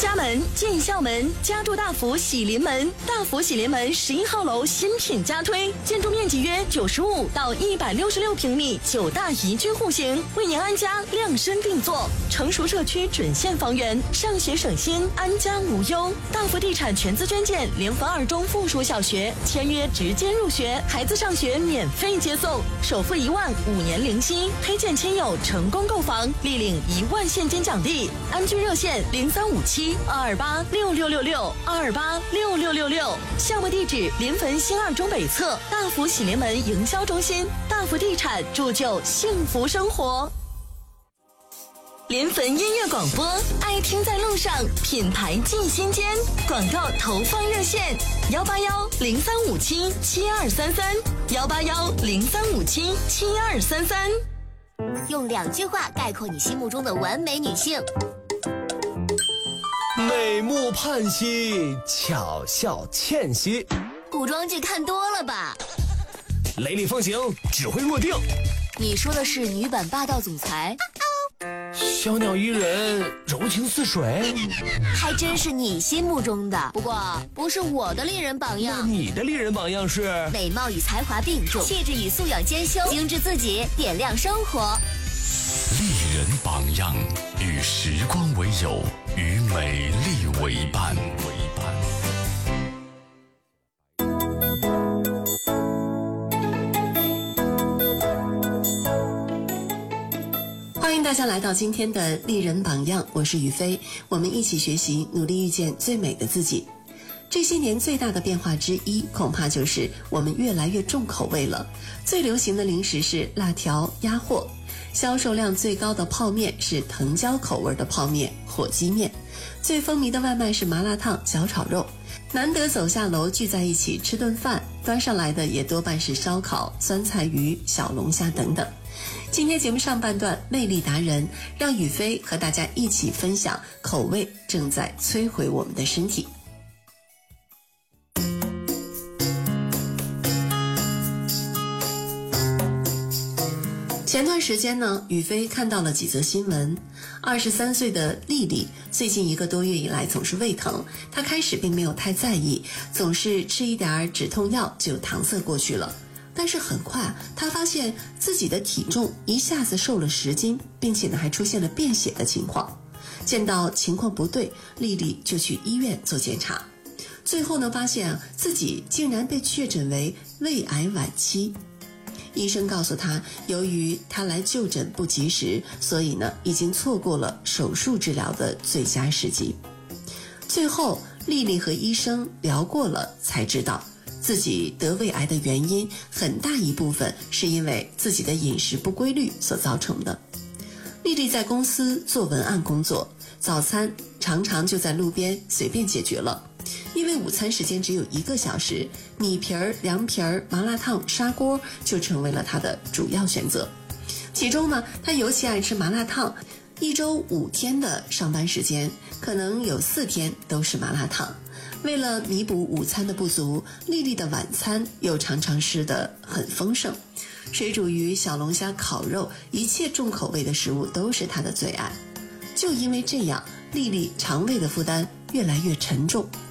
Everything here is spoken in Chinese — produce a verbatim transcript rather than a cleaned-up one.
家门进校门，家住大福喜临门。大福喜临门十一号楼新品加推，建筑面积约九十五到一百六十六平米，九大宜居户型，为您安家量身定做。成熟社区准现房源，上学省心，安家无忧。大福地产全资捐建联合二中附属小学，签约直接入学，孩子上学免费接送，首付一万，五年零息。推荐亲友成功购房，立领一万现金奖励。安居热线零三五七二二八六六六六二二八六六六六。项目地址临汾新二中北侧大福喜临门营销中心。大福地产铸就幸福生活。临汾音乐广播，爱听在路上，品牌进心间。广告投放热线：幺八幺零三五七七二三三，幺八幺零三五七七二三三。 用两句话概括你心目中的完美女性： 美目盼兮，巧笑倩兮。 古装剧看多了吧？ 雷厉风行，指挥若定。 你说的是女版霸道总裁？ 小鸟依人，柔情似水。 还真是你心目中的，不过不是我的丽人榜样。 你的丽人榜样是美貌与才华并重，气质与素养兼修，精致自己，点亮生活。 丽人榜样，与时光为友，与美丽为伴。 欢迎大家来到今天的丽人榜样，我是雨飞，我们一起学习，努力遇见最美的自己。这些年最大的变化之一，恐怕就是我们越来越重口味了。最流行的零食是辣条、鸭货，销售量最高的泡面是藤椒口味的泡面、火鸡面，最风靡的外卖是麻辣烫、小炒肉。难得走下楼聚在一起吃顿饭，端上来的也多半是烧烤、酸菜鱼、小龙虾等等。今天节目上半段，魅力达人让雨飞和大家一起分享口味正在摧毁我们的身体。前段时间呢，雨飞看到了几则新闻。二十三岁的丽丽最近一个多月以来总是胃疼，她开始并没有太在意，总是吃一点止痛药就搪塞过去了。但是很快她发现自己的体重一下子瘦了十斤，并且呢还出现了便血的情况。见到情况不对，丽丽就去医院做检查，最后呢发现自己竟然被确诊为胃癌晚期。医生告诉他，由于他来就诊不及时，所以呢已经错过了手术治疗的最佳时机。最后丽丽和医生聊过了，才知道自己得胃癌的原因很大一部分是因为自己的饮食不规律所造成的。丽丽在公司做文案工作，早餐常常就在路边随便解决了。因为午餐时间只有一个小时，米皮儿、凉皮儿、麻辣烫、砂锅就成为了他的主要选择。其中呢，他尤其爱吃麻辣烫，一周五天的上班时间，可能有四天都是麻辣烫。为了弥补午餐的不足，丽丽的晚餐又常常吃得很丰盛，水煮鱼、小龙虾、烤肉，一切重口味的食物都是她的最爱。就因为这样，丽丽肠胃的负担越来越沉重。